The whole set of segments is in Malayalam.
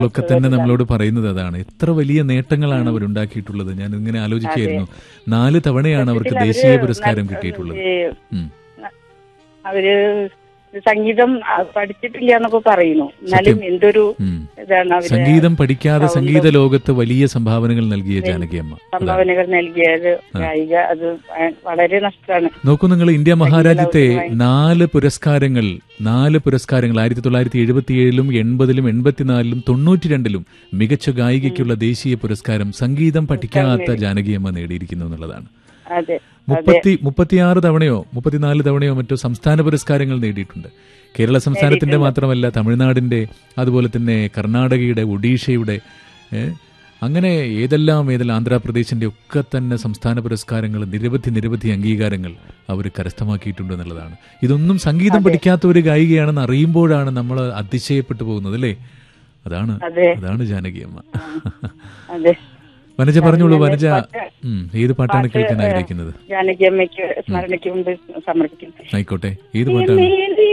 ഒക്കെ തന്നെ നമ്മളോട് പറയുന്നത് അതാണ്. എത്ര വലിയ നേട്ടങ്ങളാണ് അവരുണ്ടാക്കിയിട്ടുള്ളത്. ഞാൻ ഇങ്ങനെ ആലോചിക്കുകയായിരുന്നു. 4 തവണയാണ് അവർക്ക് ദേശീയ പുരസ്കാരം കിട്ടിയിട്ടുള്ളത്. അവര് സംഗീതം പഠിച്ചിട്ടില്ല എന്നൊക്കെ പറയുന്നു. എന്നാലും എന്തൊരു ഇതാണ് അവര് സംഗീതം പഠിക്കാതെ സംഗീത ലോകത്ത് വലിയ സംഭാവനകൾ നൽകിയ ജാനകിയമ്മ. സംഭാവനകൾ നൽകിയത് ഗായിക. അത് വളരെ നഷ്ടമാണ്. നോക്കൂ, നിങ്ങൾ ഇന്ത്യ മഹാരാജ്യത്തെ 4 പുരസ്കാരങ്ങൾ 1977-ലും 80-ലും 84-ലും 92-ലും മികച്ച ഗായികയ്ക്കുള്ള ദേശീയ പുരസ്കാരം സംഗീതം പഠിക്കാത്ത ജാനകിയമ്മ നേടിയിരിക്കുന്നു എന്നുള്ളതാണ്. 36 തവണയോ 34 തവണയോ മറ്റോ സംസ്ഥാന പുരസ്കാരങ്ങൾ നേടിയിട്ടുണ്ട്. കേരള സംസ്ഥാനത്തിന്റെ മാത്രമല്ല, തമിഴ്നാടിന്റെ, അതുപോലെ തന്നെ കർണാടകയുടെ, ഒഡീഷയുടെ, അങ്ങനെ ഏതെല്ലാം ആന്ധ്രാപ്രദേശിന്റെ ഒക്കെ തന്നെ സംസ്ഥാന പുരസ്കാരങ്ങൾ, നിരവധി അംഗീകാരങ്ങൾ അവർ കരസ്ഥമാക്കിയിട്ടുണ്ട് എന്നുള്ളതാണ്. ഇതൊന്നും സംഗീതം പഠിക്കാത്ത ഒരു ഗായികയാണെന്ന് അറിയുമ്പോഴാണ് നമ്മൾ അതിശയപ്പെട്ടു പോകുന്നത്, അല്ലേ? അതാണ് ജാനകിയമ്മ. വനജ പറഞ്ഞോളൂ. വനജ, ഏത് പാട്ടാണ് കേൾക്കാൻ ആഗ്രഹിക്കുന്നത്? ജാനകിയമ്മയ്ക്ക് സ്മരണയ്ക്ക് മുമ്പ് സമർപ്പിക്കും. ആയിക്കോട്ടെ, ഏത് പാട്ടാണ്?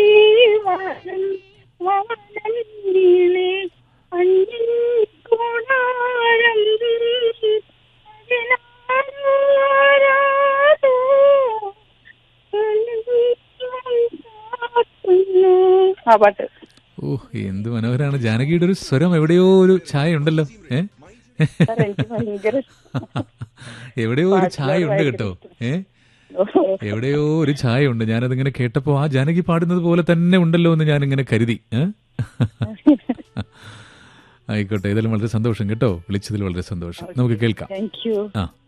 ആ പാട്ട്. ഓ, എന്ത് മനോഹരാണ്. ജാനകിയുടെ ഒരു സ്വരം എവിടെയോ ഒരു ഛായ ഉണ്ടല്ലോ. എവിടെയോ ഒരു ഛായ ഉണ്ട് കേട്ടോ. എവിടെയോ ഒരു ഛായ ഉണ്ട്. ഞാനതിങ്ങനെ കേട്ടപ്പോ ആ ജാനകി പാടുന്നത് പോലെ തന്നെ ഉണ്ടല്ലോ എന്ന് ഞാനിങ്ങനെ കരുതി. ആയിക്കോട്ടെ, ഏതായാലും വളരെ സന്തോഷം കേട്ടോ. വിളിച്ചതിൽ വളരെ സന്തോഷം. നമുക്ക് കേൾക്കാം.